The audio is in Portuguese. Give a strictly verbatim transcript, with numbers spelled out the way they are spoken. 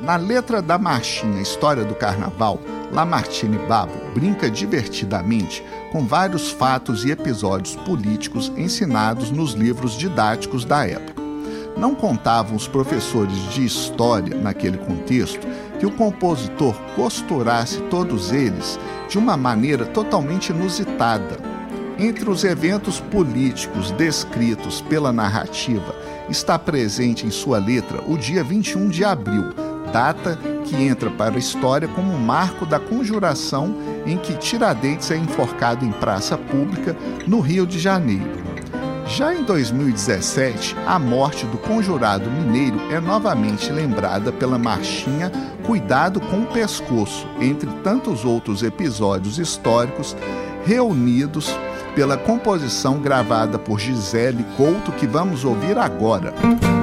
Na letra da marchinha História do Carnaval, Lamartine Babo brinca divertidamente com vários fatos e episódios políticos ensinados nos livros didáticos da época. Não contavam os professores de história, naquele contexto, que o compositor costurasse todos eles de uma maneira totalmente inusitada. Entre os eventos políticos descritos pela narrativa, está presente em sua letra o dia vinte e um de abril, data que entra para a história como um marco da conjuração em que Tiradentes é enforcado em praça pública no Rio de Janeiro. Já em dois mil e dezessete, a morte do conjurado mineiro é novamente lembrada pela marchinha Cuidado com o Pescoço, entre tantos outros episódios históricos reunidos pela composição gravada por Gisele Couto, que vamos ouvir agora.